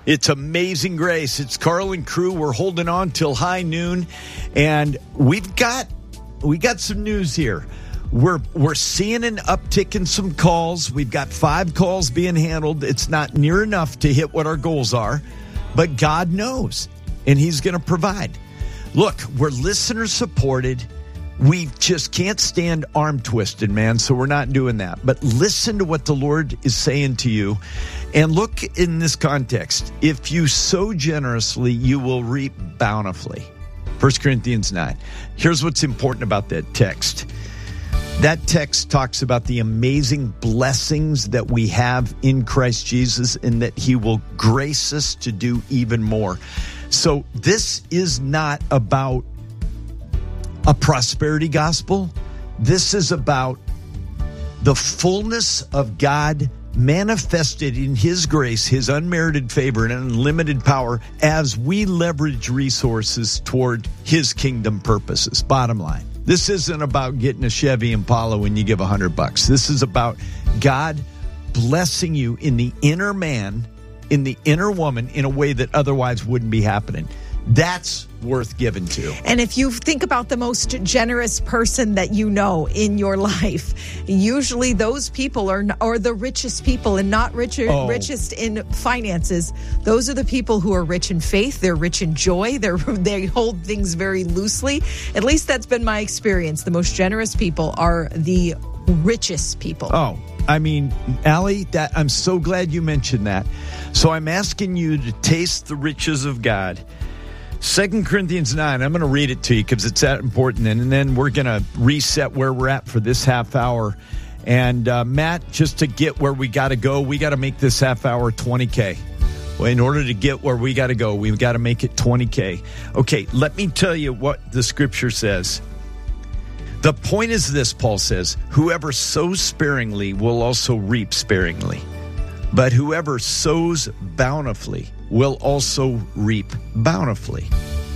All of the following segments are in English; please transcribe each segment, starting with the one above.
It's Amazing Grace. It's Carl and crew. We're holding on till high noon, and we got some news here. We're seeing an uptick in some calls. We've got 5 calls being handled. It's not near enough to hit what our goals are, but God knows, and He's going to provide. Look, we're listener supported. We just can't stand arm twisted, man, so we're not doing that. But listen to what the Lord is saying to you, and look in this context. If you sow generously, you will reap bountifully. 1 Corinthians 9. Here's what's important about that text. That text talks about the amazing blessings that we have in Christ Jesus and that He will grace us to do even more. So this is not about a prosperity gospel. This is about the fullness of God manifested in His grace, His unmerited favor, and unlimited power as we leverage resources toward His kingdom purposes. Bottom line. This isn't about getting a Chevy Impala when you give $100. This is about God blessing you in the inner man, in the inner woman, in a way that otherwise wouldn't be happening. That's worth giving to. And if you think about the most generous person that you know in your life, usually those people are the richest people, and not richest in finances. Those are the people who are rich in faith. They're rich in joy. They hold things very loosely. At least that's been my experience. The most generous people are the richest people. Oh, I mean, Allie, I'm so glad you mentioned that. So I'm asking you to taste the riches of God. 2 Corinthians 9, I'm going to read it to you because it's that important, and then we're going to reset where we're at for this half hour. And Matt, just to get where we got to go, we got to make this half hour 20K. Well, in order to get where we got to go, we've got to make it 20K. Okay, let me tell you what the scripture says. The point is this, Paul says, whoever sows sparingly will also reap sparingly. But whoever sows bountifully will also reap bountifully.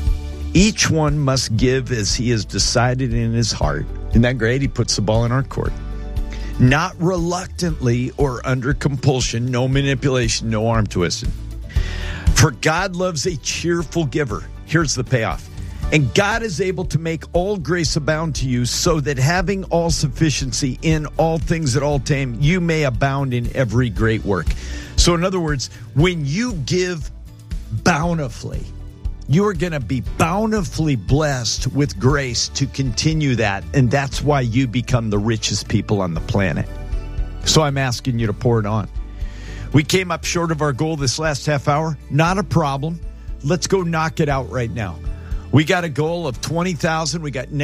Each one must give as he has decided in his heart. Isn't that great? He puts the ball in our court. Not reluctantly or under compulsion, no manipulation, no arm twisting. For God loves a cheerful giver. Here's the payoff. And God is able to make all grace abound to you, so that having all sufficiency in all things at all time, you may abound in every great work. So in other words, when you give bountifully, you are going to be bountifully blessed with grace to continue that. And that's why you become the richest people on the planet. So I'm asking you to pour it on. We came up short of our goal this last half hour. Not a problem. Let's go knock it out right now. We got a goal of 20,000. We got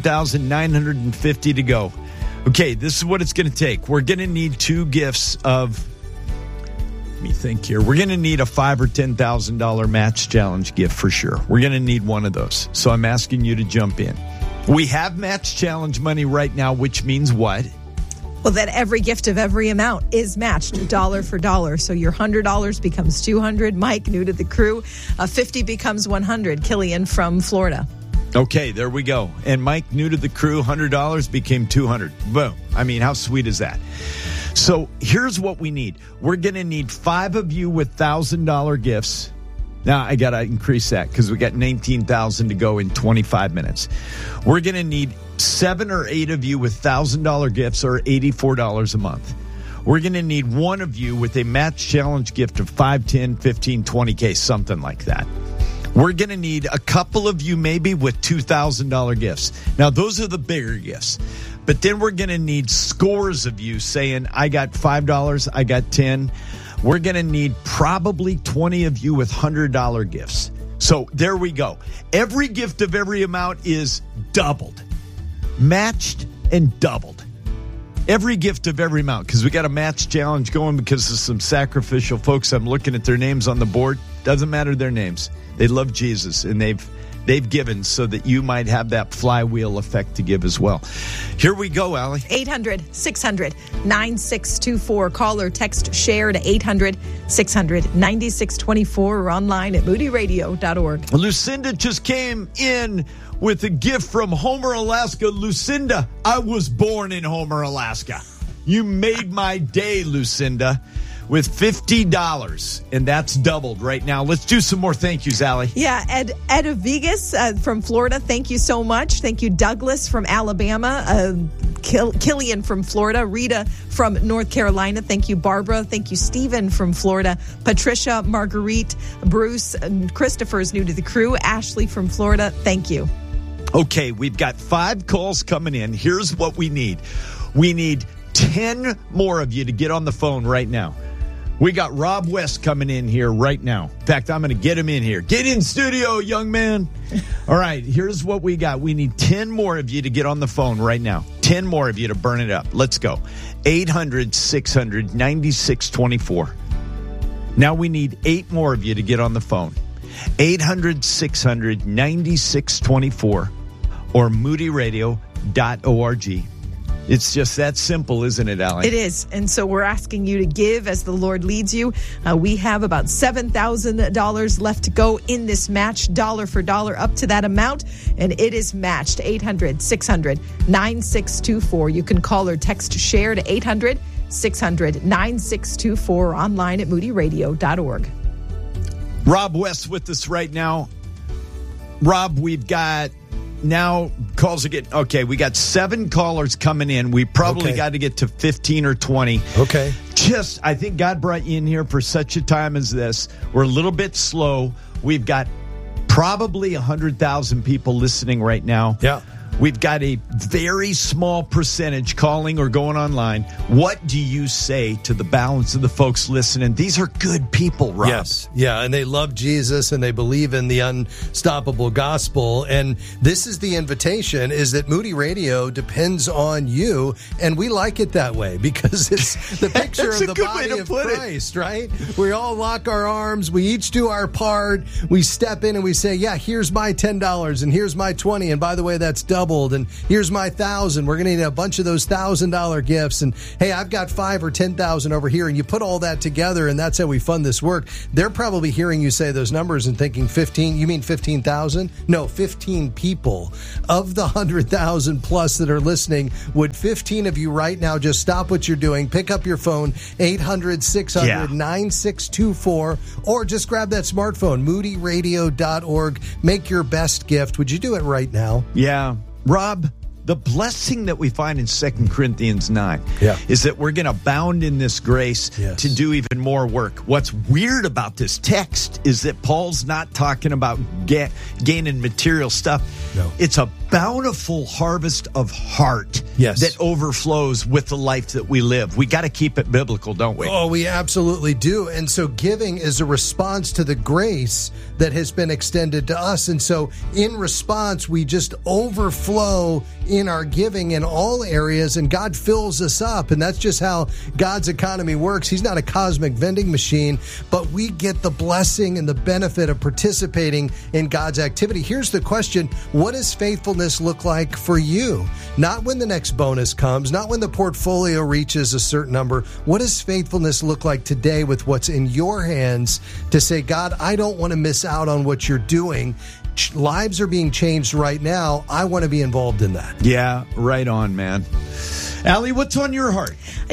19,950 to go. Okay, this is what it's going to take. We're going to need 2 gifts of, let me think here. We're going to need a $5,000 or $10,000 match challenge gift for sure. We're going to need one of those. So I'm asking you to jump in. We have match challenge money right now, which means what? Well, that every gift of every amount is matched dollar for dollar. So your $100 becomes $200. Mike, new to the crew, 50 becomes 100. Killian from Florida. Okay, there we go. And Mike, new to the crew, $100 became $200. Boom. I mean, how sweet is that? So here's what we need. We're going to need 5 of you with $1,000 gifts. Now, I got to increase that because we got 19,000 to go in 25 minutes. We're going to need 7 or 8 of you with $1,000 gifts, or $84 a month. We're going to need 1 of you with a match challenge gift of 5, 10, 15, 20K, something like that. We're going to need a couple of you maybe with $2,000 gifts. Now, those are the bigger gifts. But then we're going to need scores of you saying, I got $5, I got 10. We're going to need probably 20 of you with $100 gifts. So there we go. Every gift of every amount is doubled, matched and doubled. Every gift of every amount, because we got a match challenge going because of some sacrificial folks. I'm looking at their names on the board. Doesn't matter their names. They love Jesus, and they've given so that you might have that flywheel effect to give as well. Here we go, Allie. 800-600-9624. Call or text share to 800-600-9624 or online at moodyradio.org. Lucinda just came in with a gift from Homer, Alaska. Lucinda, I was born in Homer, Alaska. You made my day, Lucinda. with $50, and that's doubled right now. Let's do some more thank yous, Allie. Yeah, Ed Vegas from Florida, thank you so much. Thank you, Douglas from Alabama, Killian from Florida, Rita from North Carolina. Thank you, Barbara. Thank you, Stephen from Florida, Patricia, Marguerite, Bruce, Christopher is new to the crew, Ashley from Florida. Thank you. Okay, we've got 5 calls coming in. Here's what we need. We need 10 more of you to get on the phone right now. We got Rob West coming in here right now. In fact, I'm going to get him in here. Get in studio, young man. All right, here's what we got. We need 10 more of you to get on the phone right now. 10 more of you to burn it up. Let's go. 800-600-9624. Now we need 8 more of you to get on the phone. 800-600-9624 or moodyradio.org. It's just that simple, isn't it, Allie? It is. And so we're asking you to give as the Lord leads you. We have about $7,000 left to go in this match, dollar for dollar, up to that amount. And it is matched. 800-600-9624. You can call or text share to 800-600-9624 online at moodyradio.org. Rob West with us right now. Rob, we've got now calls again. Okay, we got 7 callers coming in. We probably got to get to 15 or 20. Okay. I think God brought you in here for such a time as this. We're a little bit slow. We've got probably 100,000 people listening right now. Yeah. We've got a very small percentage calling or going online. What do you say to the balance of the folks listening? These are good people, Rob. Yes. Yeah, and they love Jesus and they believe in the unstoppable gospel. And this is the invitation, is that Moody Radio depends on you. And we like it that way because it's the picture of the body of Christ, right? We all lock our arms. We each do our part. We step in and we say, yeah, here's my $10 and here's my $20. And by the way, that's doubled. And here's my $1,000. We're going to need a bunch of those $1,000 gifts. And hey, I've got 5 or 10,000 over here. And you put all that together, and that's how we fund this work. They're probably hearing you say those numbers and thinking 15. You mean 15,000? No, 15 people of the 100,000 plus that are listening. Would 15 of you right now just stop what you're doing, pick up your phone, 800-600-9624, or just grab that smartphone, moodyradio.org. Make your best gift. Would you do it right now? Yeah. Rob, the blessing that we find in 2 Corinthians 9 is that we're going to abound in this grace to do even more work. What's weird about this text is that Paul's not talking about gaining material stuff. No. It's a bountiful harvest of heart that overflows with the life that we live. We got to keep it biblical, don't we? Oh, we absolutely do. And so giving is a response to the grace that has been extended to us. And so in response, we just overflow in our giving in all areas, and God fills us up. And that's just how God's economy works. He's not a cosmic vending machine, but we get the blessing and the benefit of participating in God's activity. Here's the question: what does faithfulness look like for you? Not when the next bonus comes, not when the portfolio reaches a certain number. What does faithfulness look like today with what's in your hands to say, God, I don't want to miss out on what you're doing. Lives are being changed right now. I want to be involved in that. Yeah, right on, man. Allie, what's on your heart?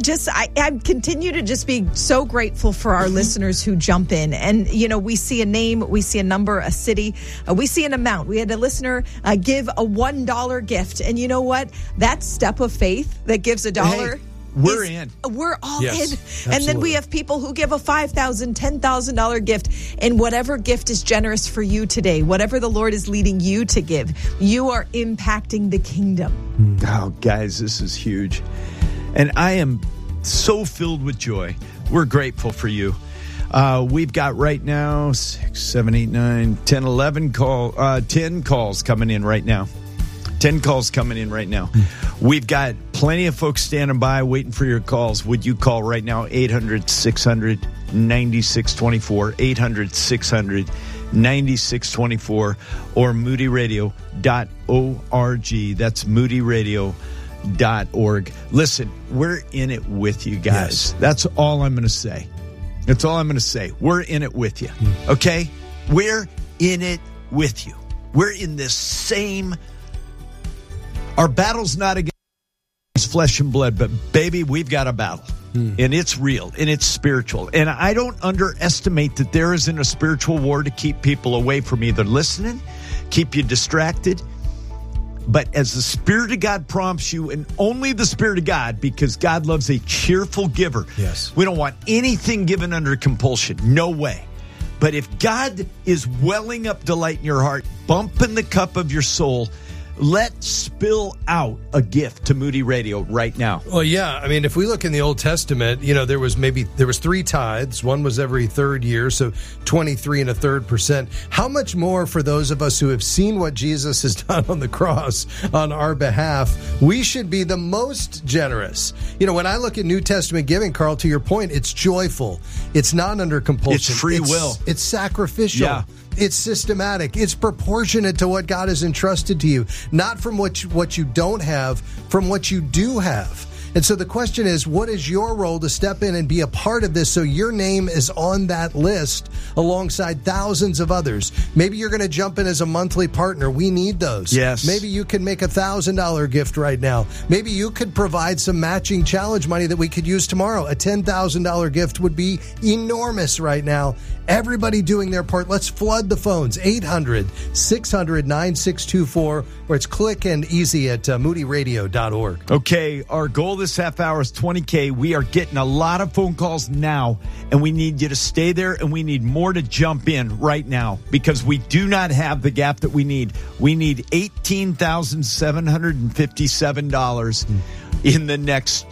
I continue to just be so grateful for our listeners who jump in. And, you know, we see a name, we see a number, a city, we see an amount. We had a listener give a $1 gift. And you know what? That step of faith that gives $1. Hey. We're in. We're all in. Absolutely. And then we have people who give a $5,000, $10,000 gift. And whatever gift is generous for you today, whatever the Lord is leading you to give, you are impacting the kingdom. Oh, guys, this is huge. And I am so filled with joy. We're grateful for you. We've got right now 6, 7, 8, 9, 10, 11 10 calls coming in right now. 10 calls coming in right now. We've got plenty of folks standing by waiting for your calls. Would you call right now? 800-600-9624, 800-600-9624, or moodyradio.org. That's moodyradio.org. Listen, we're in it with you guys. Yes. That's all I'm going to say. That's all I'm going to say. We're in it with you. Okay? We're in it with you. We're in this same. Our battle's not against flesh and blood, but baby, we've got a battle. and it's real, and it's spiritual. And I don't underestimate that there isn't a spiritual war to keep people away from either listening, keep you distracted. But as the Spirit of God prompts you, and only the Spirit of God, because God loves a cheerful giver. Yes. We don't want anything given under compulsion. No way. But if God is welling up delight in your heart, bumping the cup of your soul, let's spill out a gift to Moody Radio right now. Well, yeah. I mean, if we look in the Old Testament, there was 3 tithes. One was every third year, so 23.33%. How much more for those of us who have seen what Jesus has done on the cross on our behalf? We should be the most generous. When I look at New Testament giving, Carl, to your point, it's joyful. It's not under compulsion. It's free will. It's sacrificial. Yeah. It's systematic. It's proportionate to what God has entrusted to you, not from what you don't have, from what you do have. And so the question is, what is your role to step in and be a part of this so your name is on that list alongside thousands of others? Maybe you're going to jump in as a monthly partner. We need those. Yes. Maybe you can make $1,000 gift right now. Maybe you could provide some matching challenge money that we could use tomorrow. A $10,000 gift would be enormous right now. Everybody doing their part. Let's flood the phones. 800-600-9624, or it's quick and easy at moodyradio.org. Okay, our goal this half hour is $20K. We are getting a lot of phone calls now, and we need you to stay there, and we need more to jump in right now because we do not have the gap that we need. We need $18,757 in the next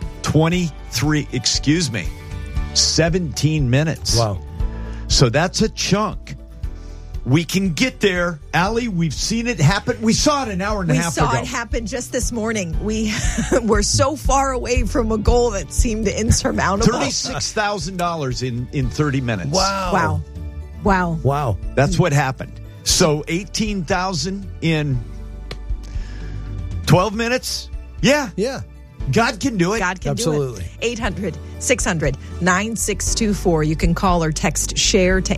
17 minutes. Wow. So that's a chunk. We can get there. Allie, we've seen it happen. We saw it an hour and a half ago. We saw it happen just this morning. We were so far away from a goal that seemed insurmountable. $36,000 in 30 minutes. Wow. That's what happened. So 18,000 in 12 minutes? Yeah. God can do it. God can Absolutely. do it. 800-600-9624. You can call or text SHARE to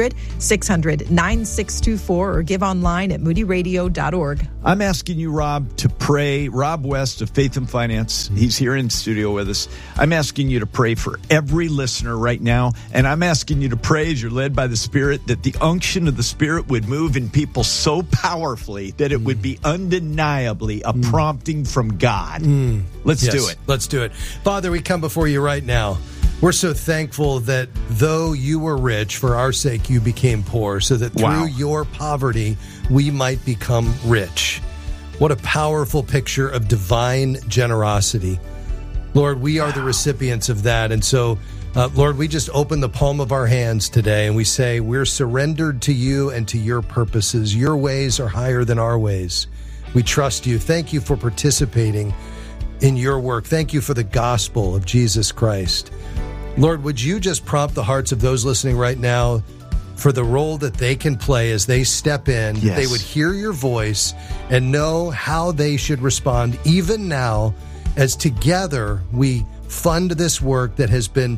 800-600-9624 or give online at moodyradio.org. I'm asking you, Rob, to pray. Rob West of Faith and Finance. He's here in studio with us. I'm asking you to pray for every listener right now. And I'm asking you to pray as you're led by the Spirit that the unction of the Spirit would move in people so powerfully that it would be undeniably a prompting from God. Let's do it. Let's do it. Father, we come before you right now. We're so thankful that though you were rich, for our sake you became poor, so that through your poverty we might become rich. What a powerful picture of divine generosity. Lord, we are the recipients of that. And so, Lord, we just open the palm of our hands today and we say we're surrendered to you and to your purposes. Your ways are higher than our ways. We trust you. Thank you for participating in your work. Thank you for the gospel of Jesus Christ. Lord, would you just prompt the hearts of those listening right now for the role that they can play as they step in, that they would hear your voice and know how they should respond even now as together we fund this work that has been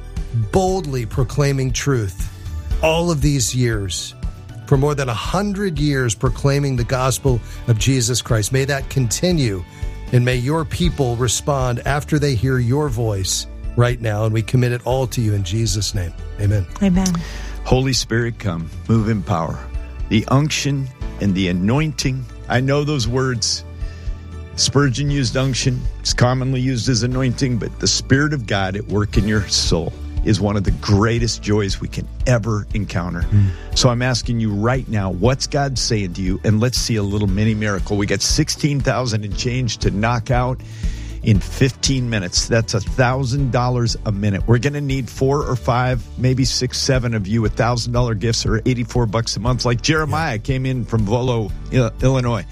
boldly proclaiming truth all of these years. For more than 100 years proclaiming the gospel of Jesus Christ. May that continue. And may your people respond after they hear your voice right now. And we commit it all to you in Jesus' name. Amen. Amen. Holy Spirit, come, move in power. The unction and the anointing. I know those words. Spurgeon used unction. It's commonly used as anointing, but the Spirit of God at work in your soul is one of the greatest joys we can ever encounter. So I'm asking you right now, what's God saying to you? And let's see a little mini miracle. We got 16,000 and change to knock out in 15 minutes. That's $1,000 a minute. We're going to need 4 or 5, maybe 6, 7 of you $1,000 gifts or $84 a month. Like Jeremiah came in from Volo, Illinois.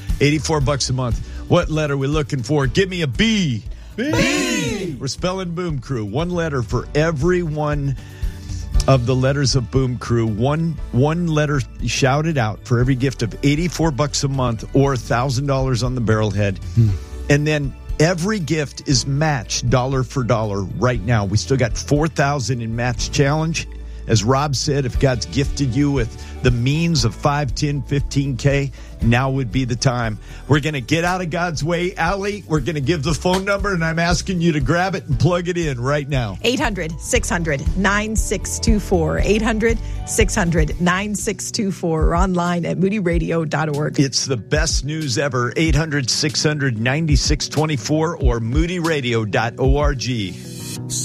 $84 a month. What letter are we looking for? Give me a B. B. We're spelling Boom Crew. One letter for every one of the letters of Boom Crew. One letter shouted out for every gift of $84 a month or $1,000 on the barrelhead. And then every gift is matched dollar for dollar right now. We still got 4,000 in match challenge. As Rob said, if God's gifted you with the means of 5, 10, 15K, now would be the time. We're going to get out of God's way. Allie, we're going to give the phone number, and I'm asking you to grab it and plug it in right now. 800-600-9624. 800-600-9624. Or online at moodyradio.org. It's the best news ever. 800-600-9624 or moodyradio.org.